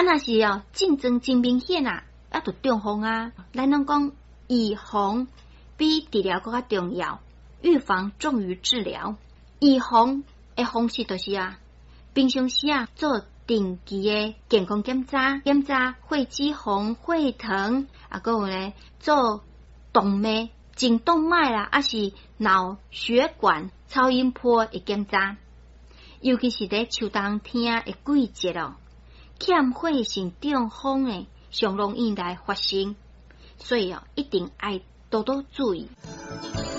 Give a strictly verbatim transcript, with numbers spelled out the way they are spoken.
若是哦竞争真明显啊，啊就中风啊。咱拢讲预防比治疗更加重要，预防重于治疗。预防的方式就是啊，平常时啊做定期的健康检查，检查血脂红、血糖，啊，还有呢做动脉、颈动脉啦，啊是脑血管超音波的检查。尤其是在秋冬天的季节哦，欠血性中风的上容易来发生，所以哦一定要多多注意。